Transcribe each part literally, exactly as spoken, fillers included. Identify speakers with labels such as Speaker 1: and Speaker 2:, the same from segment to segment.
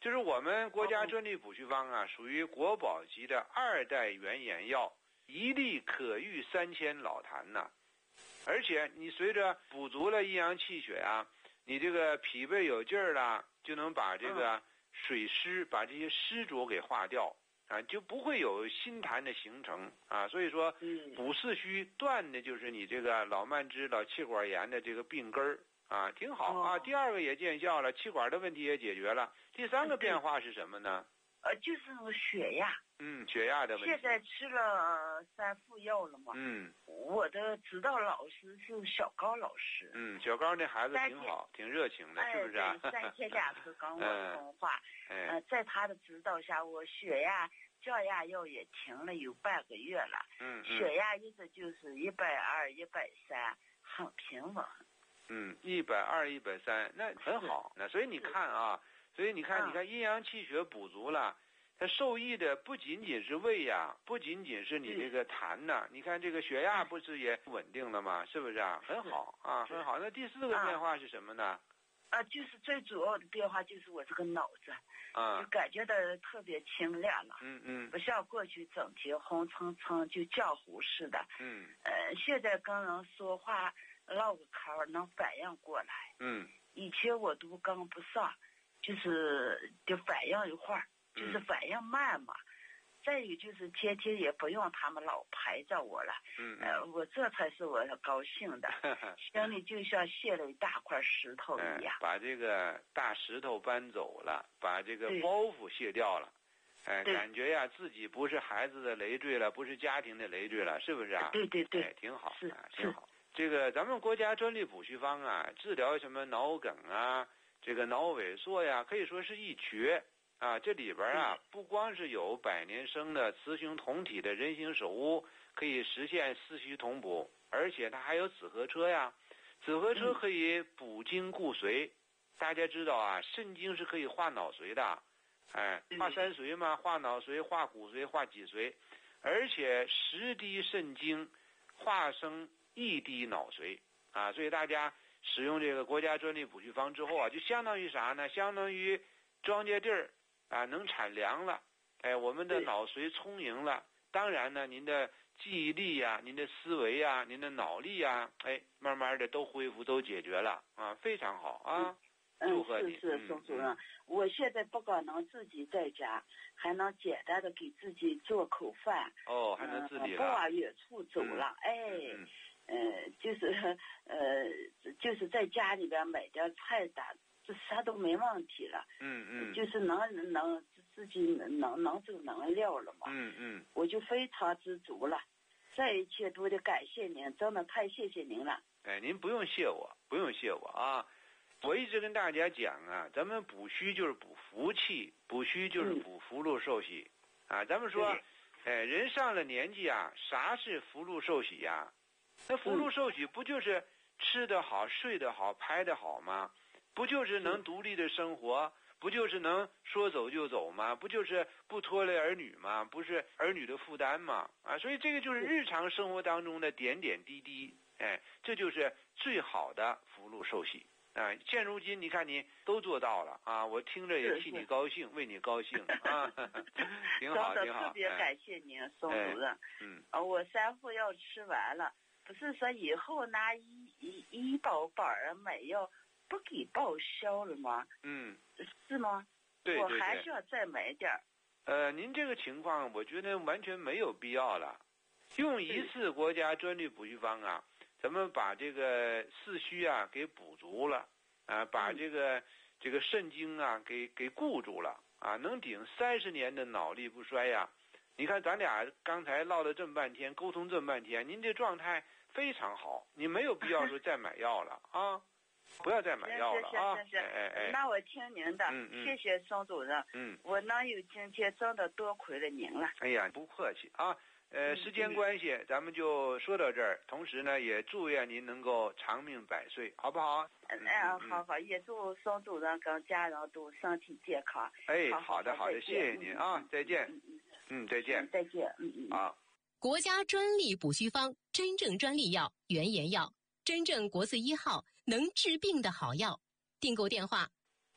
Speaker 1: 就是我们国家专利补虚方啊，属于国宝级的二代原研药，一粒可愈三千老痰呐、啊。而且你随着补足了阴阳气血啊，你这个脾胃有劲儿了，就能把这个水湿，把这些湿浊给化掉啊，就不会有新痰的形成啊。所以说，补四虚断的就是你这个老慢支、老气管炎的这个病根儿啊，挺好啊。第二个也见效了，气管的问题也解决了。第三个变化是什么呢？
Speaker 2: 呃，就是那个血压。
Speaker 1: 嗯，血压的问题。
Speaker 2: 现在吃了三副药了嘛。
Speaker 1: 嗯。
Speaker 2: 我的指导老师是小高老师。
Speaker 1: 嗯，小高那孩子挺好，挺热情的，
Speaker 2: 哎、
Speaker 1: 是不是啊？
Speaker 2: 三天两次跟我通话。
Speaker 1: 嗯、
Speaker 2: 呃，在他的指导下，我血压、降压药也停了有半个月了。
Speaker 1: 嗯嗯。
Speaker 2: 血压一直就是一百二、一百三，很平稳。
Speaker 1: 嗯，一百二、一百三，那很好。那所以你看啊。所以你看，你看阴阳气血补足了，它受益的不仅仅是胃呀，不仅仅是你这个痰呐。你看这个血压不是也稳定了吗？是不是啊？很好啊，很好。那第四个变化是什么呢？
Speaker 2: 啊，就是最主要的变化就是我这个脑子，
Speaker 1: 啊，
Speaker 2: 就感觉到特别清亮了。
Speaker 1: 嗯嗯，
Speaker 2: 不像过去整天红蹭蹭就浆糊似的。
Speaker 1: 嗯，
Speaker 2: 呃，现在跟人说话唠个嗑能反应过来。
Speaker 1: 嗯，
Speaker 2: 以前我都跟不上。就是就反应一会儿，就是反应慢嘛。嗯、再有就是天天也不用他们老排着我了。
Speaker 1: 嗯
Speaker 2: 呃，我这才是我高兴的，心里就像卸了一大块石头一样。
Speaker 1: 哎、把这个大石头搬走了，把这个包袱卸掉了。哎，感觉呀自己不是孩子的累赘了，不是家庭的累赘了，是不是啊？
Speaker 2: 对对对，
Speaker 1: 哎、挺好，
Speaker 2: 是
Speaker 1: 啊，挺好。这个咱们国家专利补虚方啊，治疗什么脑梗啊。这个脑萎缩呀，可以说是一绝啊！这里边啊，不光是有百年生的雌雄同体的人形手屋，可以实现四虚同补，而且它还有紫河车呀。紫河车可以补精固髓，大家知道啊，肾经是可以化脑髓的，哎，化三髓嘛，化脑髓、化骨髓、化脊髓，而且十滴肾经化生一滴脑髓啊！所以大家。使用这个国家专利补虚方之后啊，就相当于啥呢？相当于庄稼地儿啊能产粮了，哎，我们的脑髓充盈了。当然呢，您的记忆力呀、啊、您的思维呀、啊、您的脑力呀、啊，哎，慢慢的都恢复、都解决了啊，非常好啊！祝贺你。
Speaker 2: 嗯，是是，宋主任，我现在不光能自己在家，还能简单的给自己做口饭。
Speaker 1: 哦，还能自理了。
Speaker 2: 不往远处走了，
Speaker 1: 嗯、
Speaker 2: 哎。
Speaker 1: 嗯
Speaker 2: 呃，就是呃，就是在家里边买点菜打，这啥都没问题了。
Speaker 1: 嗯嗯，
Speaker 2: 就是能能自己能能走能料了嘛。
Speaker 1: 嗯嗯，
Speaker 2: 我就非常知足了。再一切多的感谢您，真的太谢谢您了。
Speaker 1: 哎，您不用谢我，不用谢我啊！我一直跟大家讲啊，咱们补虚就是补福气，补虚就是补福禄寿喜、嗯、啊。咱们说，哎，人上了年纪啊，啥是福禄寿喜呀、啊？那福禄寿喜不就是吃得好、睡得好、拍得好吗？不就是能独立的生活？不就是能说走就走吗？不就是不拖累儿女吗？不是儿女的负担吗？啊，所以这个就是日常生活当中的点点滴滴，哎，这就是最好的福禄寿喜啊！现如今你看你都做到了啊，我听着也替你高兴，为你高兴啊，挺好，挺好。
Speaker 2: 特别感谢您，宋主任。
Speaker 1: 嗯，
Speaker 2: 啊，我三副药吃完了。不是说以后拿医医医保本儿买药不给报销了吗？
Speaker 1: 嗯，
Speaker 2: 是吗？
Speaker 1: 对对对，
Speaker 2: 我还是要再买点儿。
Speaker 1: 呃，您这个情况，我觉得完全没有必要了。用一次国家专利补虚方啊，咱们把这个四虚啊给补足了啊，把这个、嗯、这个肾经啊给给固住了啊，能顶三十年的脑力不衰呀。你看咱俩刚才唠了这么半天，沟通这么半天，您这状态非常好，你没有必要说再买药了啊，不要再买药了啊！
Speaker 2: 是是是是，
Speaker 1: 哎哎，
Speaker 2: 那我听您的，
Speaker 1: 嗯嗯，
Speaker 2: 谢谢宋主任，
Speaker 1: 嗯，
Speaker 2: 我能有今天真的多亏了您了。
Speaker 1: 哎呀，不客气啊，呃，时间关系，嗯、咱们就说到这儿，同时呢，也祝愿您能够长命百岁，好不好？
Speaker 2: 嗯嗯，好好，也祝宋主任跟家人都身体健康。
Speaker 1: 哎，
Speaker 2: 好
Speaker 1: 好的好的，谢谢您啊，再见。
Speaker 2: 嗯嗯
Speaker 1: 嗯，再见，
Speaker 2: 再见，嗯嗯，
Speaker 1: 好。
Speaker 3: 国家专利补虚方，真正专利药，原研药，真正国字一号，能治病的好药。订购电话：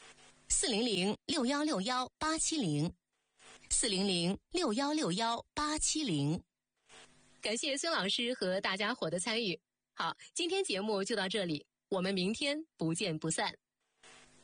Speaker 3: 四零零六幺六幺八七零，四零零六幺六幺八七零。感谢孙老师和大家伙的参与。好，今天节目就到这里，我们明天不见不散。